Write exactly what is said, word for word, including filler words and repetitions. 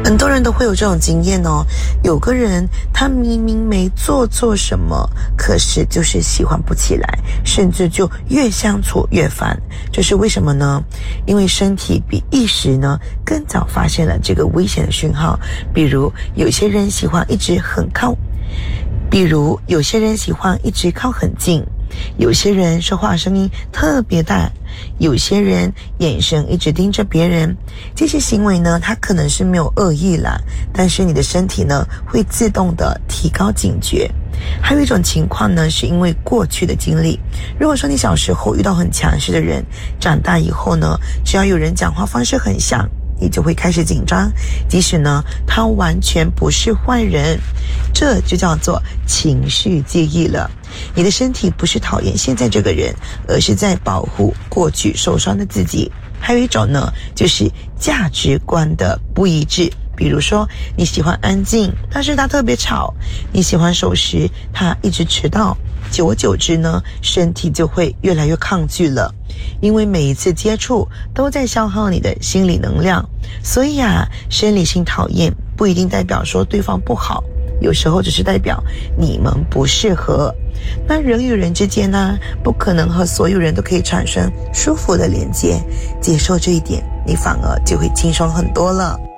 很多人都会有这种经验哦，有个人他明明没做错什么，可是就是喜欢不起来，甚至就越相处越烦。这是为什么呢？因为身体比意识呢更早发现了这个危险的讯号。比如有些人喜欢一直很靠比如有些人喜欢一直靠很近，有些人说话声音特别大，有些人眼神一直盯着别人。这些行为呢，它可能是没有恶意啦，但是你的身体呢会自动的提高警觉。还有一种情况呢，是因为过去的经历。如果说你小时候遇到很强势的人，长大以后呢，只要有人讲话方式很像，你就会开始紧张，即使呢他完全不是坏人。这就叫做情绪记忆了。你的身体不是讨厌现在这个人，而是在保护过去受伤的自己。还有一种呢，就是价值观的不一致。比如说你喜欢安静，但是他特别吵；你喜欢守时，他一直迟到。久而久之呢，身体就会越来越抗拒了，因为每一次接触都在消耗你的心理能量。所以啊，生理性讨厌不一定代表说对方不好，有时候只是代表你们不适合。那人与人之间呢，不可能和所有人都可以产生舒服的连接，接受这一点，你反而就会轻松很多了。